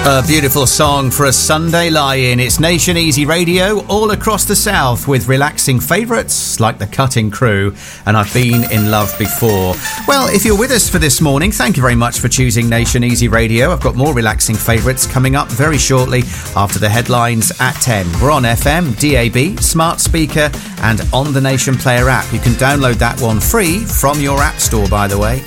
A beautiful song for a Sunday lie-in. It's Nation Easy Radio all across the south with relaxing favourites like The Cutting Crew and I've Been in Love Before. Well, if you're with us for this morning, thank you very much for choosing Nation Easy Radio. I've got more relaxing favourites coming up very shortly after the headlines at 10. We're on FM, DAB, smart speaker and on the Nation Player app. You can download that one free from your app store, by the way.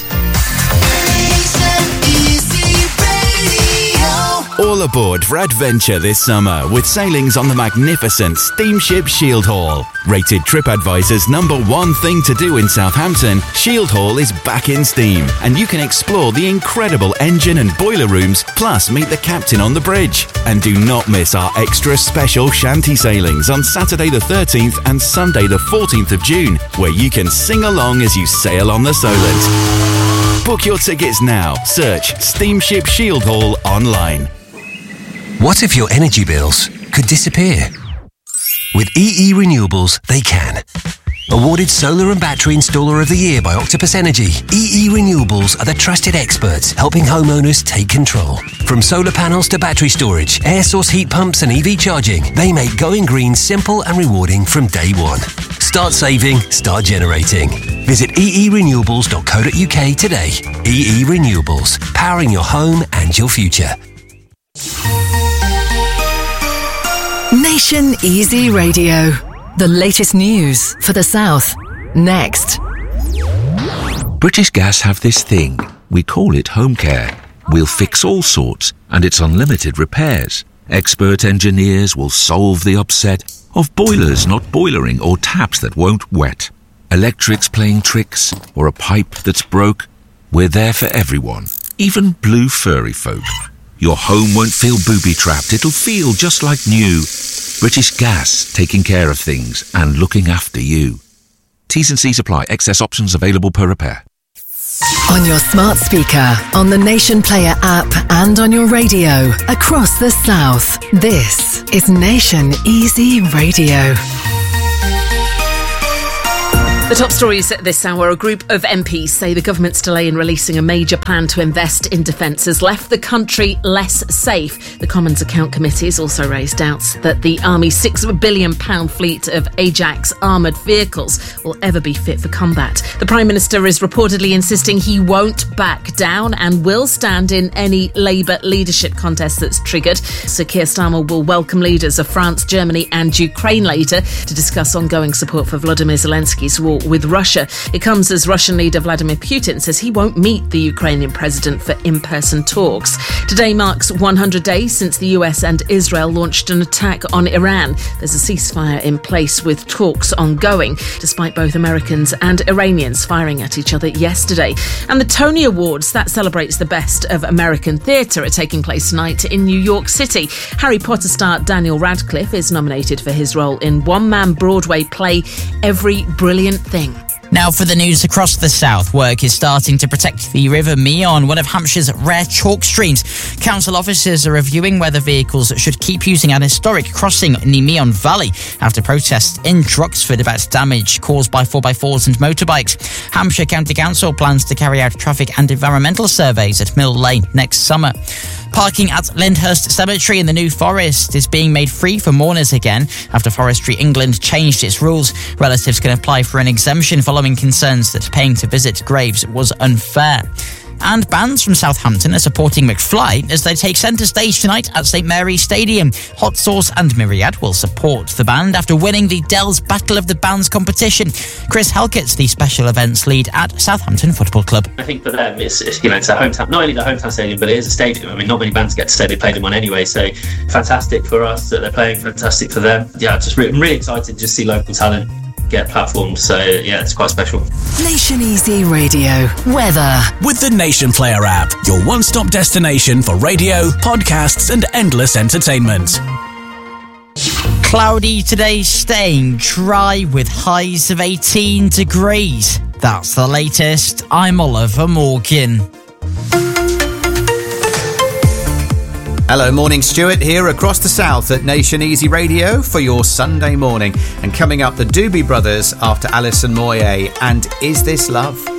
All aboard for adventure this summer with sailings on the magnificent steamship Shield Hall. Rated TripAdvisor's #1 thing to do in Southampton, Shield Hall is back in steam and you can explore the incredible engine and boiler rooms, plus meet the captain on the bridge. And do not miss our extra special shanty sailings on Saturday the 13th and Sunday the 14th of June, where you can sing along as you sail on the Solent. Book your tickets now. Search Steamship Shield Hall online. What if your energy bills could disappear? With EE Renewables, they can. Awarded Solar and Battery Installer of the Year by Octopus Energy, EE Renewables are the trusted experts helping homeowners take control. From solar panels to battery storage, air source heat pumps and EV charging, they make going green simple and rewarding from day one. Start saving, start generating. Visit eerenewables.co.uk today. EE Renewables, powering your home and your future. Nation Easy Radio. The latest news for the South. Next. British Gas have this thing. We call it home care. We'll fix all sorts, and it's unlimited repairs. Expert engineers will solve the upset of boilers not boilering or taps that won't wet. Electrics playing tricks or a pipe that's broke. We're there for everyone, even blue furry folk. Your home won't feel booby-trapped. It'll feel just like new. British Gas, taking care of things and looking after you. T's and C's apply. Excess options available per repair. On your smart speaker, on the Nation Player app and on your radio across the South. This is Nation Easy Radio. The top stories this hour. A group of MPs say the government's delay in releasing a major plan to invest in defence has left the country less safe. The Commons Account Committee has also raised doubts that the Army's £6 billion fleet of Ajax armoured vehicles will ever be fit for combat. The Prime Minister is reportedly insisting he won't back down and will stand in any Labour leadership contest that's triggered. Sir Keir Starmer will welcome leaders of France, Germany and Ukraine later to discuss ongoing support for Volodymyr Zelensky's war with Russia. It comes as Russian leader Vladimir Putin says he won't meet the Ukrainian president for in-person talks. Today marks 100 days since the US and Israel launched an attack on Iran. There's a ceasefire in place with talks ongoing, despite both Americans and Iranians firing at each other yesterday. And the Tony Awards, that celebrates the best of American theatre, are taking place tonight in New York City. Harry Potter star Daniel Radcliffe is nominated for his role in one-man Broadway play Every Brilliant Thing. Now for the news across the south. Work is starting to protect the River Meon, one of Hampshire's rare chalk streams. Council officers are reviewing whether vehicles should keep using an historic crossing in the Meon Valley after protests in Druxford about damage caused by 4x4s and motorbikes. Hampshire County Council plans to carry out traffic and environmental surveys at Mill Lane next summer. Parking at Lyndhurst Cemetery in the New Forest is being made free for mourners again after Forestry England changed its rules. Relatives can apply for an exemption following concerns that paying to visit graves was unfair. And bands from Southampton are supporting McFly as they take centre stage tonight at St Mary's Stadium. Hot Sauce and Myriad will support the band after winning the Dell's Battle of the Bands competition. Chris Helkett's the special events lead at Southampton Football Club. I think for them, it's a hometown, not only the hometown stadium, but it is a stadium. I mean, not many bands get to stay. They play them on anyway, so fantastic for us that they're playing, fantastic for them. Yeah, I'm really excited to just see local talent get platformed, so yeah, it's quite special. Nation Easy Radio. Weather. With the Nation Player app, your one-stop destination for radio, podcasts and endless entertainment. Cloudy today, staying dry with highs of 18 degrees. That's the latest. I'm Oliver Morgan. Hello, Morning Stuart here across the south at Nation Easy Radio for your Sunday morning. And coming up, the Doobie Brothers after Alison Moyet and Is This Love?